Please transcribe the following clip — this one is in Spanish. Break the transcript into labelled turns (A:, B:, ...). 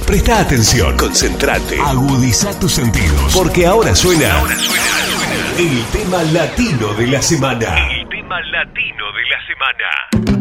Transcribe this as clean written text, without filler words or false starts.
A: Presta atención, concentrate, agudiza tus sentidos, porque ahora suena el tema latino de la semana. El tema latino de la semana.